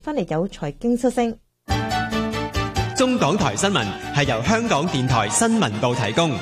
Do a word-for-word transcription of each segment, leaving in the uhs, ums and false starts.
翻嚟有財經消息。 中港台新聞係由香港電台新聞部提供。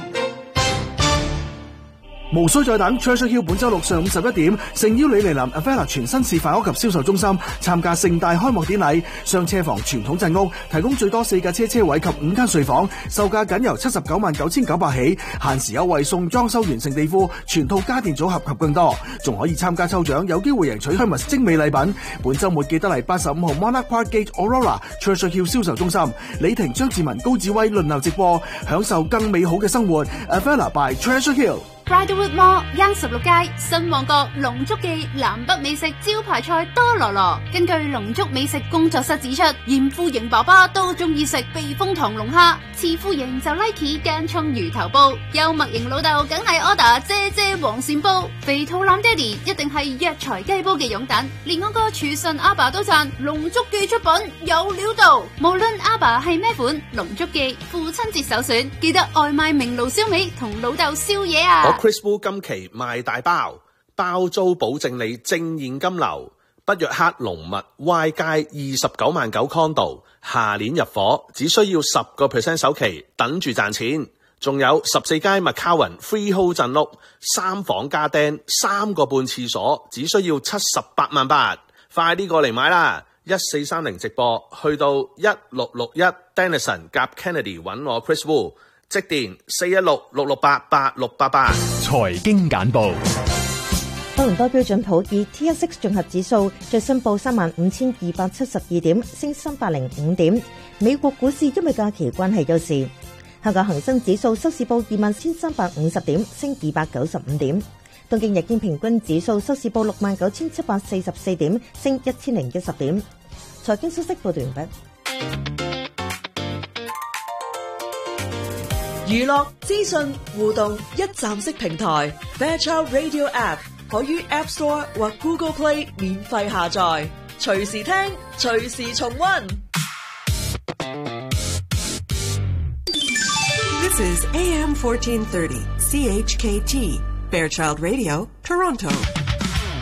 無需再等 Treasure Hill 本周六上午十一點，誠邀你嚟臨 Avella 全新示範屋及銷售中心參加盛大開幕典禮。雙車房傳統鎮屋提供最多四架車車位及五間睡房，售價僅由七十九萬九千九百起，限時優惠送裝修完成地庫、全套家電組合及更多，仲可以參加抽獎，有機會贏取 Hermes 精美禮品。本周末記得嚟八十五號 Monarch Park Gate Aurora Treasure Hill 銷售中心，李婷、張志文、高志威輪流直播，享受更美好嘅生活。Avella by Treasure Hill。Bridlewood Mall 央十六街新旺角龍竹記南北美食招牌菜多羅羅。根據龍竹美食工作室指出，嚴富型爸爸都中意食避風塘龍蝦，慈富型就 like 間蔥魚頭煲，幽默型老豆梗係 order 姐姐黃鱔煲，肥肚腩爹哋一定係藥材雞煲嘅擁躉。連我個廚神阿爸都讚龍竹記出品有料到，無論阿爸係咩款，龍竹記父親節首選，記得外賣明爐燒味同老豆燒嘢啊！ Chris Wu 今期賣大包，包租保證你正現金流，北約克龍物 Y 街二十九萬九 condo， 下年入伙，只需要十個 percent 首期，等住賺錢。仲有十四街 McCowan Freehold 鎮屋，三房加釘，三個半廁所，只需要七十八萬八，快啲過嚟買啦！一四三零直播去到一六六一 Denison 夾 Kennedy 揾我 Chris Wu。即電四一六六六八八六八八。 財經簡報。 多倫多標準普爾 T 一 綜合指數最新報三萬五千二百七十二點，升三百零五點。美國股市因為假期關係休市。香港恒生指數收市報二萬千三百五十點，升二百九十五點。東京日經平均指數收市報六萬九千七百四十四點，升一千零一十點。財經消息報道完畢。 娛樂資訊互動一站式平台 Fairchild Radio App 可於 App Store 或 Google Play 免費下載，隨時聽，隨時重溫。 This is A M fourteen thirty C H K T Fairchild Radio Toronto。